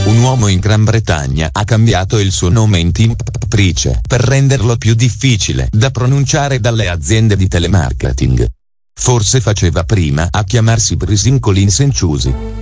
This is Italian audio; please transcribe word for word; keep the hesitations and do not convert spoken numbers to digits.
Un uomo in Gran Bretagna ha cambiato il suo nome in Tim Price per renderlo più difficile da pronunciare dalle aziende di telemarketing. Forse faceva prima a chiamarsi Brisin Collins and Choosy.